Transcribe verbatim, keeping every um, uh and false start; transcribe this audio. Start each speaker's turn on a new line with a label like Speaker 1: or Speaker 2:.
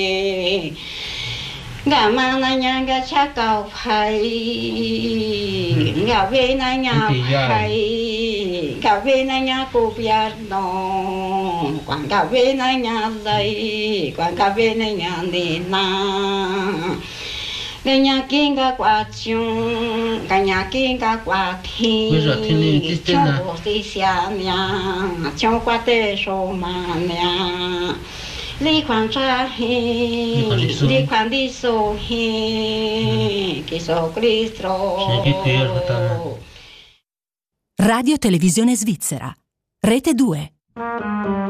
Speaker 1: gà ma na nhà gà cha cầu phải gà về na nhà phải gà về na nhà cô bia nó quảng gà về na nhà dây quảng gà về na nhà nè na cái nhà kia gà quả chung cái nhà kia gà quả thiên trong bộ xí xa nhà trong quả tê sô mà nhà lý khoản cha he lý khoản đi số he che so Cristo.
Speaker 2: Radio Televisione Svizzera, Rete due.